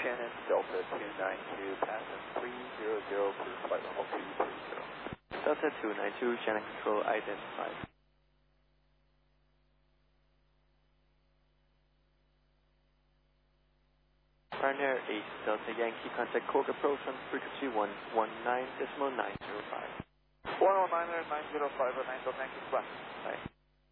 Shannon, Delta 292, passing 300, clear flight level 230. Delta 292, Shannon Control identified. Pioneer 8, Delta Yankee, contact Cork approach on frequency 119.905. 119.905 at 9 Delta Yankee, flat. Bye.